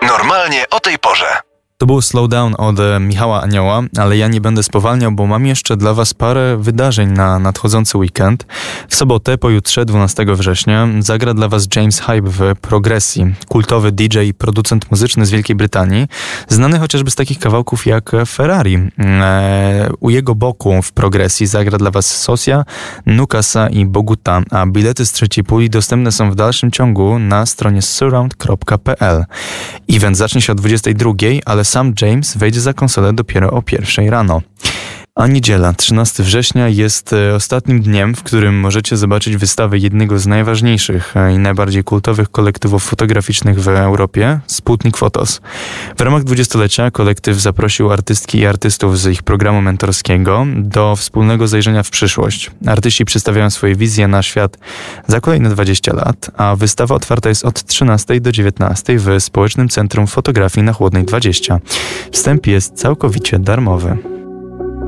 Normalnie o tej porze. To był Slowdown od Michała Anioła, ale ja nie będę spowalniał, bo mam jeszcze dla Was parę wydarzeń na nadchodzący weekend. W sobotę, pojutrze, 12 września, zagra dla Was James Hype w Progresji, kultowy DJ i producent muzyczny z Wielkiej Brytanii, znany chociażby z takich kawałków jak Ferrari. U jego boku w Progresji zagra dla Was Sosia, Nukasa i Boguta, a bilety z trzeciej puli dostępne są w dalszym ciągu na stronie surround.pl. Event zacznie się o 22, ale sam James wejdzie za konsolę dopiero o 1 rano. A niedziela, 13 września, jest ostatnim dniem, w którym możecie zobaczyć wystawę jednego z najważniejszych i najbardziej kultowych kolektywów fotograficznych w Europie, Sputnik Photos. W ramach 20-lecia kolektyw zaprosił artystki i artystów z ich programu mentorskiego do wspólnego zajrzenia w przyszłość. Artyści przedstawiają swoje wizje na świat za kolejne 20 lat, a wystawa otwarta jest od 13 do 19 w Społecznym Centrum Fotografii na Chłodnej 20. Wstęp jest całkowicie darmowy.